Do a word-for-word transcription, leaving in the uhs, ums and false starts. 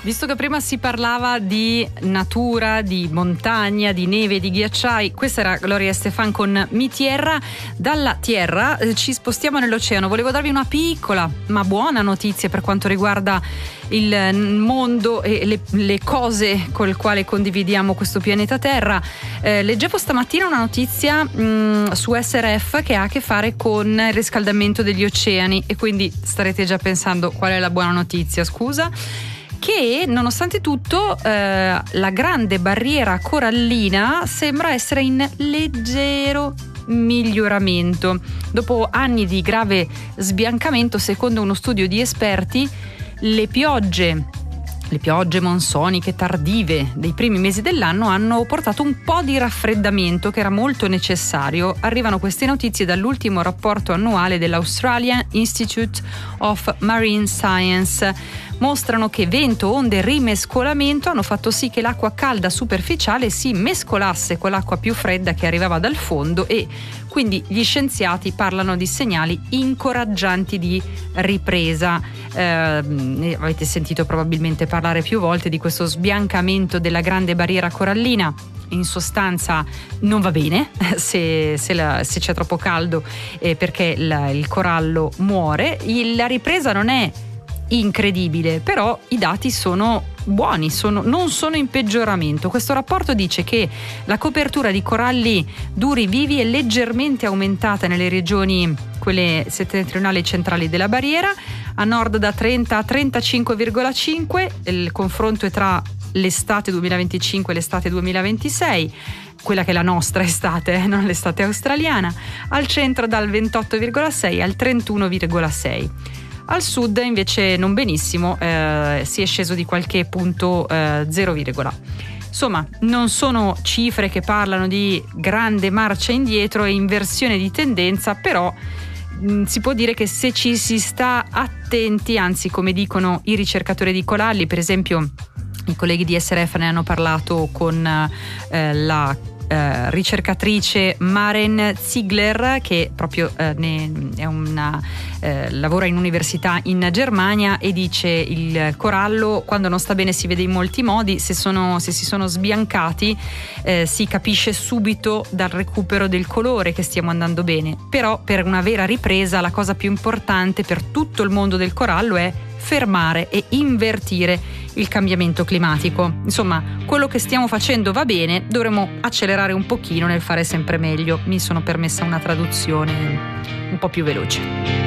Visto che prima si parlava di natura, di montagna, di neve, di ghiacciai, questa era Gloria Estefan con Mi Tierra. Dalla Tierra eh, ci spostiamo nell'oceano. Volevo darvi una piccola ma buona notizia per quanto riguarda il mondo e le, le cose col quale condividiamo questo pianeta Terra. Eh, leggevo stamattina una notizia mh, su S R F che ha a che fare con il riscaldamento degli oceani, e quindi starete già pensando qual è la buona notizia, scusa. Che nonostante tutto eh, la grande barriera corallina sembra essere in leggero miglioramento. Dopo anni di grave sbiancamento, secondo uno studio di esperti, le piogge Le piogge monsoniche tardive dei primi mesi dell'anno hanno portato un po' di raffreddamento che era molto necessario. Arrivano queste notizie dall'ultimo rapporto annuale dell'Australian Institute of Marine Science. Mostrano che vento, onde e rimescolamento hanno fatto sì che l'acqua calda superficiale si mescolasse con l'acqua più fredda che arrivava dal fondo, e quindi gli scienziati parlano di segnali incoraggianti di ripresa. Eh, avete sentito probabilmente parlare più volte di questo sbiancamento della grande barriera corallina. In sostanza non va bene se, se, la, se c'è troppo caldo, eh, perché la, il corallo muore. Il, la ripresa non è incredibile, però i dati sono buoni, sono, non sono in peggioramento. Questo rapporto dice che la copertura di coralli duri vivi è leggermente aumentata nelle regioni, quelle settentrionali e centrali della barriera, a nord da trenta a trentacinque virgola cinque. Il confronto è tra l'estate duemilaventicinque e l'estate duemilaventisei, quella che è la nostra estate, non l'estate australiana. Al centro dal ventotto virgola sei al trentuno virgola sei. Al sud invece non benissimo, eh, si è sceso di qualche punto, eh, zero. Insomma, non sono cifre che parlano di grande marcia indietro e inversione di tendenza, però mh, si può dire che se ci si sta attenti, anzi, come dicono i ricercatori di coralli, per esempio i colleghi di S R F ne hanno parlato con eh, la Uh, ricercatrice Maren Ziegler, che proprio uh, ne, è una, uh, lavora in università in Germania, e dice: il corallo quando non sta bene si vede in molti modi. Se, sono, se si sono sbiancati uh, si capisce subito dal recupero del colore che stiamo andando bene. Però per una vera ripresa la cosa più importante per tutto il mondo del corallo è fermare e invertire il cambiamento climatico. Insomma, quello che stiamo facendo va bene, dovremmo accelerare un pochino nel fare sempre meglio. Mi sono permessa una traduzione un po' più veloce.